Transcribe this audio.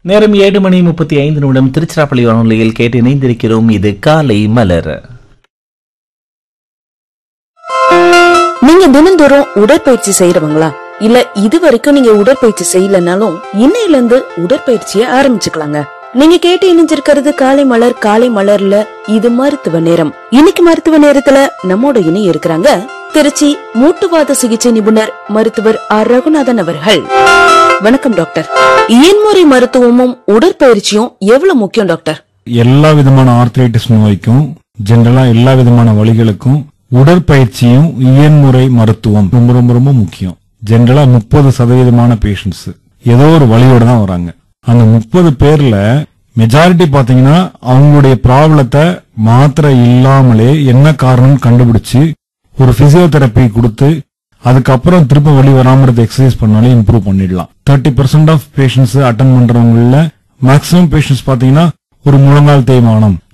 நேரம் 7:35 திருச்சிராப்பள்ளி வானொலியில் கேட்டு இணைந்திருக்கிறோம். இது காலை மலர். நீங்க தினந்தோறும் உடற்பயிற்சி செய்யறவங்களா? இல்ல இது வரைக்கும் நீங்க உடற்பயிற்சி செய்யலனாலும் இன்னையில இருந்து உடற்பயிற்சியை ஆரம்பிச்சுக்கலாங்க. நீங்க கேட்டு இணைஞ்சிருக்கிறது காலை மலர். காலை மலர்ல இது மருத்துவ நேரம். இன்னைக்கு மருத்துவ நேரத்துல நம்மோட இணைய இருக்கிறாங்க திருச்சி மூட்டுவாத சிகிச்சை நிபுணர் மருத்துவர் ஆர் ரகுநாதன் அவர்கள். வணக்கம் டாக்டர். இயன்முறை மருத்துவமும் உடற்பயிற்சியும் எவ்வளவு முக்கியம் டாக்டர்? எல்லா விதமான ஆர்த்ரைட்டிஸ் நோய்க்கும், ஜெனரலா எல்லா விதமான வலிகளுக்கும் உடற்பயிற்சியும் இயன்முறை மருத்துவம் ரொம்ப ரொம்ப ரொம்ப முக்கியம். ஜெனரலா 30% பேஷண்ட்ஸ் ஏதோ ஒரு வலியோட தான் வராங்க. அந்த 30 பேர்ல மெஜாரிட்டி பாத்தீங்கன்னா அவங்களுடைய ப்ராப்ளத்தை மாத்திரை இல்லாமலே என்ன காரணம் கண்டுபிடிச்சு ஒரு பிசியோதெரப்பி கொடுத்து அதுக்கப்புறம் திரும்ப வலி வராம எக்ஸசைஸ் பண்ணாலே இம்ப்ரூவ் பண்ணிடலாம். 30% of patients attend பண்றவங்கள maximum patients பாத்தீங்கன்னா ஒரு முழங்கால் தேய்மானம்,